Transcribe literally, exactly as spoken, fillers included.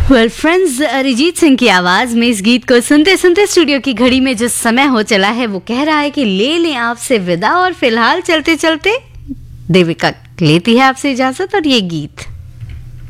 well friends, Arijit Singh की आवाज में इस गीत को सुनते सुनते स्टूडियो की घड़ी में जो समय हो चला है वो कह रहा है कि ले लें आपसे विदा, और फिलहाल चलते चलते देविका लेती है आपसे इजाजत और ये गीत